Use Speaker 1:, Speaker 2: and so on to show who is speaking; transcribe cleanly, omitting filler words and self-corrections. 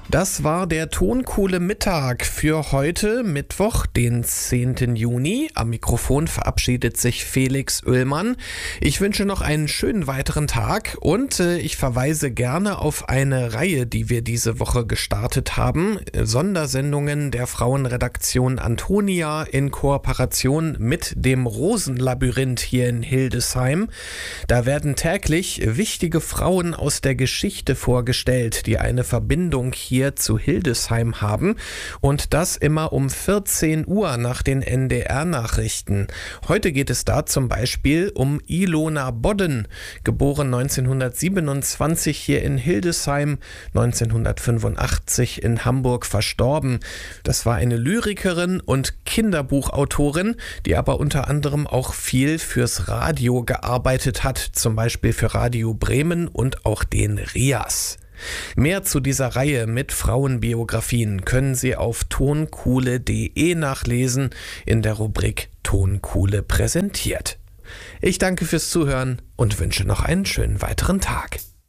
Speaker 1: Das war der Tonkohle Mittag für heute, Mittwoch, den 10. Juni. Am Mikrofon verabschiedet sich Felix Oehlmann. Ich wünsche noch einen schönen weiteren Tag und ich verweise gerne auf eine Reihe, die wir diese Woche gestartet haben. Sondersendungen der Frauenredaktion Antonia in Kooperation mit dem Rosenlabyrinth hier in Hildesheim. Da werden täglich wichtige Frauen aus der Geschichte vorgestellt, die eine Verbindung hier zu Hildesheim haben, und das immer um 14 Uhr nach den NDR-Nachrichten. Heute geht es da zum Beispiel um Ilona Bodden, geboren 1927 hier in Hildesheim, 1985 in Hamburg verstorben. Das war eine Lyrikerin und Kinderbuchautorin, die aber unter anderem auch viel fürs Radio gearbeitet hat, zum Beispiel für Radio Bremen und auch den RIAS. Mehr zu dieser Reihe mit Frauenbiografien können Sie auf tonkohle.de nachlesen in der Rubrik Tonkohle präsentiert. Ich danke fürs Zuhören und wünsche noch einen schönen weiteren Tag.